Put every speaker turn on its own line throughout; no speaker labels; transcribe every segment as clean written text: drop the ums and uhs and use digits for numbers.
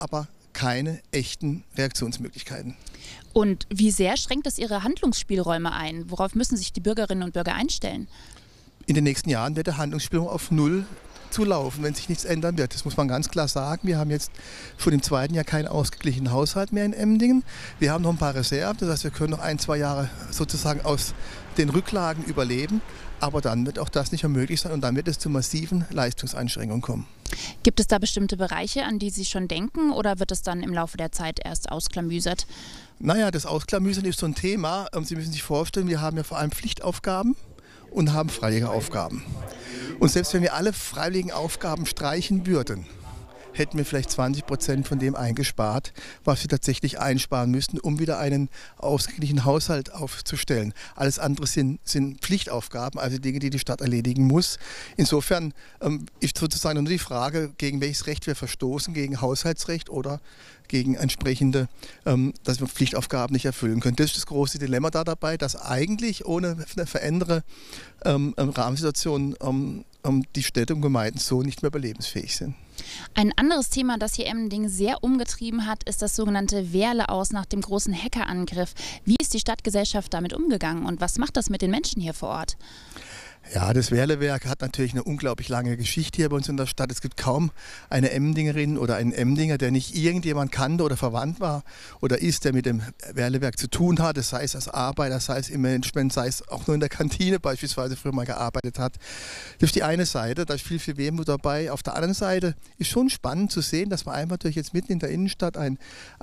aber keine echten Reaktionsmöglichkeiten.
Und wie sehr schränkt das Ihre Handlungsspielräume ein? Worauf müssen sich die Bürgerinnen und Bürger einstellen?
In den nächsten Jahren wird der Handlungsspielraum auf null zu laufen, wenn sich nichts ändern wird. Das muss man ganz klar sagen. Wir haben jetzt schon im zweiten Jahr keinen ausgeglichenen Haushalt mehr in Emmendingen. Wir haben noch ein paar Reserven, das heißt, wir können noch 1-2 Jahre sozusagen aus den Rücklagen überleben. Aber dann wird auch das nicht mehr möglich sein und dann wird es zu massiven Leistungseinschränkungen kommen.
Gibt es da bestimmte Bereiche, an die Sie schon denken, oder wird es dann im Laufe der Zeit erst ausklamüsert?
Naja, das Ausklamüsern ist so ein Thema. Sie müssen sich vorstellen, wir haben ja vor allem Pflichtaufgaben und haben freiwillige Aufgaben. Und selbst wenn wir alle freiwilligen Aufgaben streichen würden, hätten wir vielleicht 20% von dem eingespart, was wir tatsächlich einsparen müssten, um wieder einen ausgeglichenen Haushalt aufzustellen. Alles andere sind Pflichtaufgaben, also Dinge, die die Stadt erledigen muss. Insofern ist sozusagen nur die Frage, gegen welches Recht wir verstoßen, gegen Haushaltsrecht oder gegen entsprechende, dass wir Pflichtaufgaben nicht erfüllen können. Das ist das große Dilemma da dabei, dass eigentlich ohne eine veränderte Rahmensituation die Städte und Gemeinden so nicht mehr überlebensfähig sind.
Ein anderes Thema, das hier Emmendingen sehr umgetrieben hat, ist das sogenannte Wehrle-Aus nach dem großen Hackerangriff. Wie ist die Stadtgesellschaft damit umgegangen und was macht das mit den Menschen hier vor Ort?
Ja, das Wehrle-Werk hat natürlich eine unglaublich lange Geschichte hier bei uns in der Stadt. Es gibt kaum eine Emmendingerin oder einen Emmendinger, der nicht irgendjemand kannte oder verwandt war oder ist, der mit dem Wehrle-Werk zu tun hat, sei es als Arbeiter, sei es im Management, sei es auch nur in der Kantine beispielsweise früher mal gearbeitet hat. Das ist die eine Seite, da ist viel, viel Wehmut dabei. Auf der anderen Seite ist schon spannend zu sehen, dass wir einfach durch jetzt mitten in der Innenstadt ein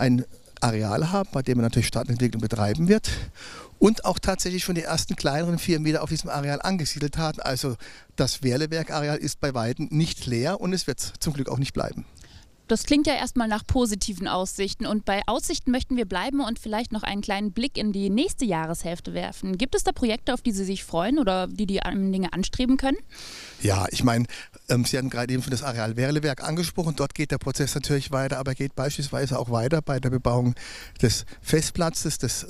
Areal haben, bei dem man natürlich Stadtentwicklung betreiben wird und auch tatsächlich schon die ersten kleineren Firmen wieder auf diesem Areal angesiedelt haben. Also das Wehrle-Werk-Areal ist bei weitem nicht leer und es wird zum Glück auch nicht bleiben.
Das klingt ja erstmal nach positiven Aussichten und bei Aussichten möchten wir bleiben und vielleicht noch einen kleinen Blick in die nächste Jahreshälfte werfen. Gibt es da Projekte, auf die Sie sich freuen oder die Dinge anstreben können?
Ja, ich meine, Sie hatten gerade eben schon das Areal Wehrle-Werk angesprochen. Dort geht der Prozess natürlich weiter, aber er geht beispielsweise auch weiter bei der Bebauung des Festplatzes, des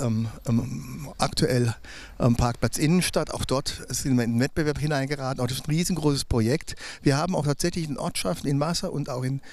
aktuell Parkplatz Innenstadt. Auch dort sind wir in den Wettbewerb hineingeraten. Auch das ist ein riesengroßes Projekt. Wir haben auch tatsächlich in Ortschaften, in Masser und auch in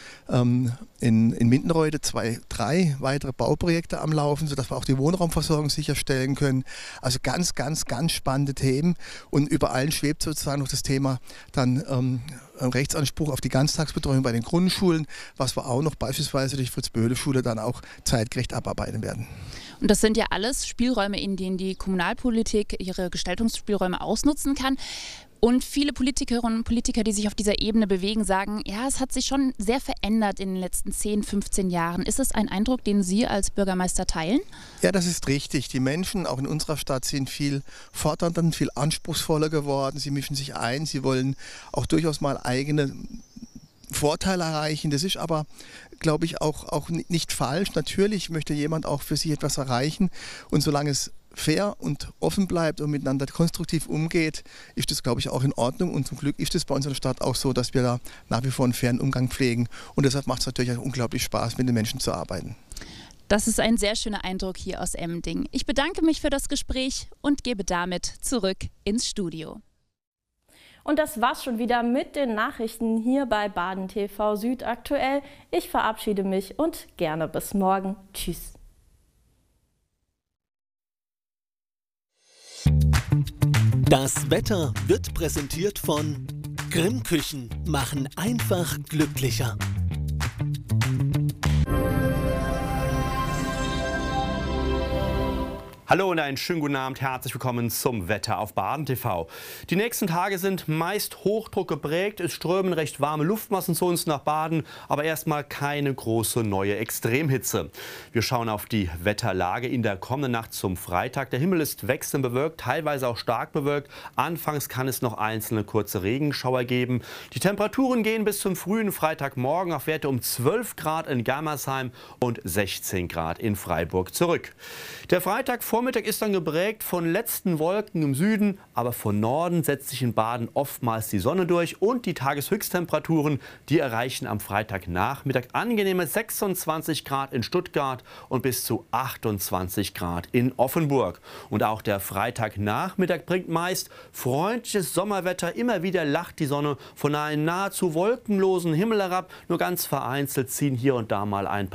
Mindenreude 3 weitere Bauprojekte am Laufen, sodass wir auch die Wohnraumversorgung sicherstellen können. Also ganz spannende Themen und über allen schwebt sozusagen noch das Thema dann Rechtsanspruch auf die Ganztagsbetreuung bei den Grundschulen, was wir auch noch beispielsweise durch Fritz-Böhle-Schule dann auch zeitgerecht abarbeiten werden.
Und das sind ja alles Spielräume, in denen die Kommunalpolitik ihre Gestaltungsspielräume ausnutzen kann. Und viele Politikerinnen und Politiker, die sich auf dieser Ebene bewegen, sagen, ja, es hat sich schon sehr verändert in den letzten 10, 15 Jahren. Ist das ein Eindruck, den Sie als Bürgermeister teilen?
Ja, das ist richtig. Die Menschen, auch in unserer Stadt, sind viel fordernder und viel anspruchsvoller geworden. Sie mischen sich ein, sie wollen auch durchaus mal eigene Vorteile erreichen. Das ist aber, glaube ich, auch nicht falsch. Natürlich möchte jemand auch für sich etwas erreichen und solange es fair und offen bleibt und miteinander konstruktiv umgeht, ist das, glaube ich, auch in Ordnung. Und zum Glück ist es bei uns in der Stadt auch so, dass wir da nach wie vor einen fairen Umgang pflegen. Und deshalb macht es natürlich auch unglaublich Spaß, mit den Menschen zu arbeiten.
Das ist ein sehr schöner Eindruck hier aus Emmendingen. Ich bedanke mich für das Gespräch und gebe damit zurück ins Studio.
Und das war's schon wieder mit den Nachrichten hier bei Baden TV Süd aktuell. Ich verabschiede mich und gerne bis morgen. Tschüss.
Das Wetter wird präsentiert von Grimm Küchen, machen einfach glücklicher.
Hallo und einen schönen guten Abend, herzlich willkommen zum Wetter auf Baden TV. Die nächsten Tage sind meist Hochdruck geprägt, es strömen recht warme Luftmassen zu uns nach Baden, aber erstmal keine große neue Extremhitze. Wir schauen auf die Wetterlage in der kommenden Nacht zum Freitag. Der Himmel ist wechselnd bewölkt, teilweise auch stark bewölkt. Anfangs kann es noch einzelne kurze Regenschauer geben. Die Temperaturen gehen bis zum frühen Freitagmorgen auf Werte um 12 Grad in Germersheim und 16 Grad in Freiburg zurück. Der Freitag Vormittag ist dann geprägt von letzten Wolken im Süden, aber von Norden setzt sich in Baden oftmals die Sonne durch und die Tageshöchsttemperaturen, die erreichen am Freitagnachmittag angenehme 26 Grad in Stuttgart und bis zu 28 Grad in Offenburg. Und auch der Freitagnachmittag bringt meist freundliches Sommerwetter. Immer wieder lacht die Sonne von einem nahezu wolkenlosen Himmel herab. Nur ganz vereinzelt ziehen hier und da mal ein